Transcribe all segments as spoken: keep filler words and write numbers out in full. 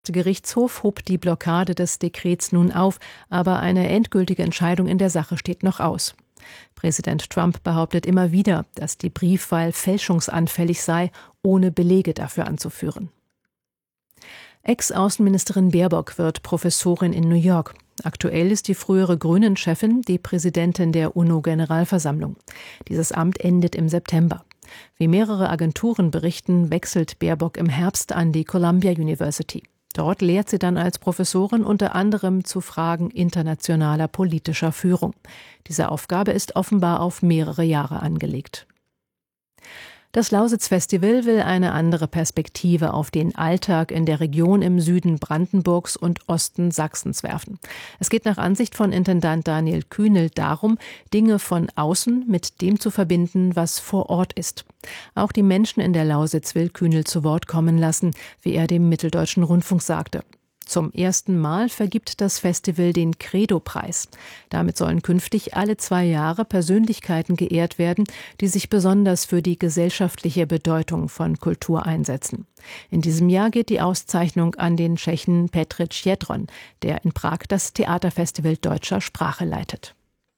Der Gerichtshof hob die Blockade des Dekrets nun auf, aber eine endgültige Entscheidung in der Sache steht noch aus. Präsident Trump behauptet immer wieder, dass die Briefwahl fälschungsanfällig sei, ohne Belege dafür anzuführen. Ex-Außenministerin Baerbock wird Professorin in New York. Aktuell ist die frühere Grünen-Chefin die Präsidentin der UNO-Generalversammlung. Dieses Amt endet im September. Wie mehrere Agenturen berichten, wechselt Baerbock im Herbst an die Columbia University. Dort lehrt sie dann als Professorin unter anderem zu Fragen internationaler politischer Führung. Diese Aufgabe ist offenbar auf mehrere Jahre angelegt. Das Lausitz-Festival will eine andere Perspektive auf den Alltag in der Region im Süden Brandenburgs und Osten Sachsens werfen. Es geht nach Ansicht von Intendant Daniel Kühnel darum, Dinge von außen mit dem zu verbinden, was vor Ort ist. Auch die Menschen in der Lausitz will Kühnel zu Wort kommen lassen, wie er dem Mitteldeutschen Rundfunk sagte. Zum ersten Mal vergibt das Festival den Credo-Preis. Damit sollen künftig alle zwei Jahre Persönlichkeiten geehrt werden, die sich besonders für die gesellschaftliche Bedeutung von Kultur einsetzen. In diesem Jahr geht die Auszeichnung an den Tschechen Petr Jedron, der in Prag das Theaterfestival deutscher Sprache leitet.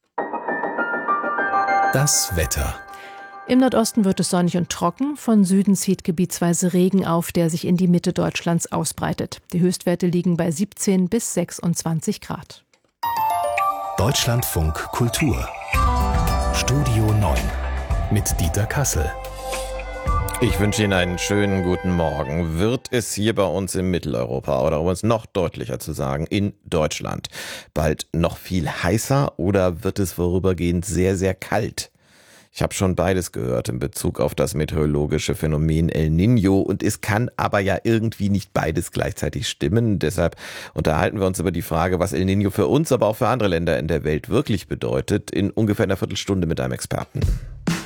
Das Wetter. Im Nordosten wird es sonnig und trocken. Von Süden zieht gebietsweise Regen auf, der sich in die Mitte Deutschlands ausbreitet. Die Höchstwerte liegen bei siebzehn bis sechsundzwanzig Grad. Deutschlandfunk Kultur. Studio neun mit Dieter Kassel. Ich wünsche Ihnen einen schönen guten Morgen. Wird es hier bei uns in Mitteleuropa oder um es noch deutlicher zu sagen, in Deutschland bald noch viel heißer oder wird es vorübergehend sehr, sehr kalt? Ich habe schon beides gehört in Bezug auf das meteorologische Phänomen El Niño und es kann aber ja irgendwie nicht beides gleichzeitig stimmen. Deshalb unterhalten wir uns über die Frage, was El Niño für uns, aber auch für andere Länder in der Welt wirklich bedeutet, in ungefähr einer Viertelstunde mit einem Experten.